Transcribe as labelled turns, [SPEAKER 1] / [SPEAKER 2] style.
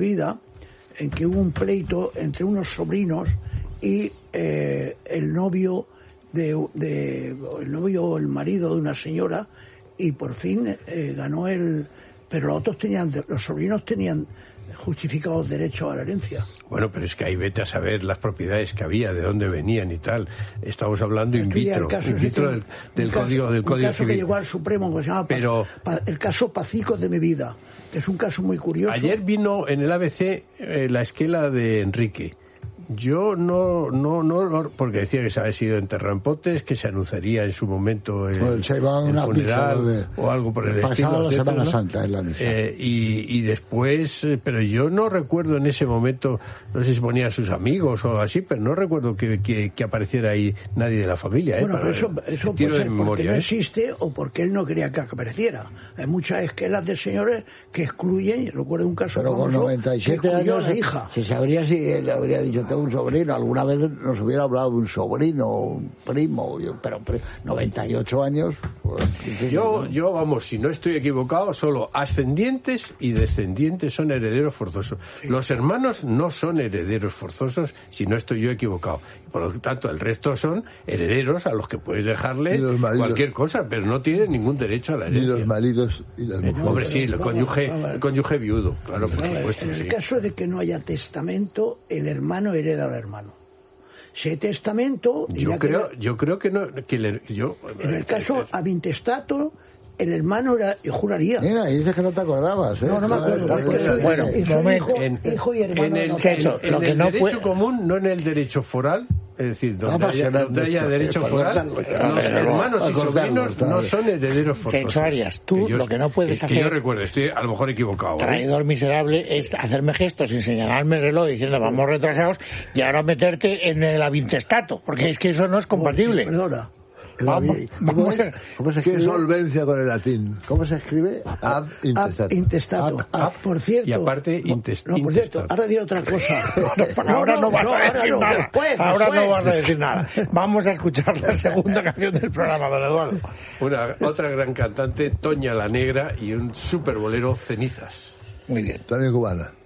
[SPEAKER 1] vida en que hubo un pleito entre unos sobrinos y el novio o el marido de una señora, y por fin ganó él, pero los sobrinos tenían justificados derechos a la herencia.
[SPEAKER 2] Bueno, pero es que ahí vete a saber las propiedades que había, de dónde venían y tal. Estamos hablando in vitro del Código Civil.
[SPEAKER 1] Un caso que llegó al Supremo, que se llama el caso Pacicos de mi vida, que es un caso muy curioso.
[SPEAKER 2] Ayer vino en el ABC la esquela de Enrique. Yo no, porque decía que se había sido enterrado en Potes, que se anunciaría en su momento el funeral o algo por el estilo.
[SPEAKER 3] La Semana Santa en la misa.
[SPEAKER 2] Y después, pero yo no recuerdo en ese momento, no sé si ponía a sus amigos o algo así, pero no recuerdo que apareciera ahí nadie de la familia.
[SPEAKER 1] Bueno, pero eso puede ser porque no existe o porque él no quería que apareciera. Hay muchas esquelas de señores que excluyen, recuerdo un caso
[SPEAKER 3] pero
[SPEAKER 1] famoso,
[SPEAKER 3] con 97 años,
[SPEAKER 1] a la hija.
[SPEAKER 3] Se sabría si él habría dicho tengo un sobrino, alguna vez nos hubiera hablado de un sobrino, un primo, pero 98 años. Pues,
[SPEAKER 2] yo, vamos, si no estoy equivocado, solo ascendientes y descendientes son herederos forzosos. Sí. Los hermanos no son herederos forzosos, si no estoy yo equivocado. Por lo tanto, el resto son herederos a los que puedes dejarle cualquier cosa, pero no tienen ningún derecho a la herencia.
[SPEAKER 4] Ni los maridos y las mujeres.
[SPEAKER 2] Hombre, sí, el cónyuge viudo, claro, por supuesto.
[SPEAKER 1] En el caso de que no haya testamento, el hermano hereda al hermano. Si hay testamento...
[SPEAKER 2] Yo creo que no...
[SPEAKER 1] en el caso abintestato, el hermano era, yo juraría.
[SPEAKER 3] Mira, y dices que no te acordabas, ¿eh?
[SPEAKER 1] No me acuerdo.
[SPEAKER 3] Bueno,
[SPEAKER 1] hijo y hermano.
[SPEAKER 2] En el derecho común, no en el derecho foral, es decir, donde haya derecho foral, los hermanos y sobrinos no son herederos forzosos.
[SPEAKER 5] Checho Arias, tú lo que no puedes hacer...
[SPEAKER 2] Que yo recuerdo, estoy a lo mejor equivocado.
[SPEAKER 5] Traidor miserable, es hacerme gestos sin señalarme el reloj diciendo vamos retrasados y ahora meterte en el abintestato, porque es que eso no es compatible.
[SPEAKER 1] Perdona.
[SPEAKER 3] ¿Cómo se escribe?
[SPEAKER 4] ¿Qué solvencia con el latín?
[SPEAKER 3] ¿Cómo se escribe?
[SPEAKER 1] Ab intestato. Por cierto.
[SPEAKER 2] Y aparte,
[SPEAKER 1] por cierto, ahora diré otra cosa.
[SPEAKER 5] Ahora no vas a decir nada. Ahora no vas a decir nada. Vamos a escuchar la segunda canción del programa, don Eduardo.
[SPEAKER 2] Otra gran cantante, Toña la Negra, y un super bolero, Cenizas.
[SPEAKER 5] Muy bien.
[SPEAKER 4] También cubana.